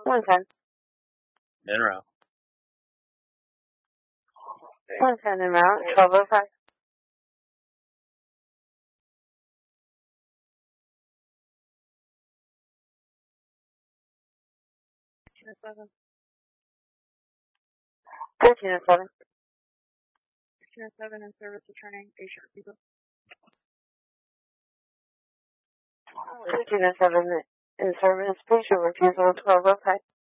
110. En route. 110 en route, 1205. Seven. 1307. 1307 in service returning A sharp people. 1307 in service, patient refusal, 1205.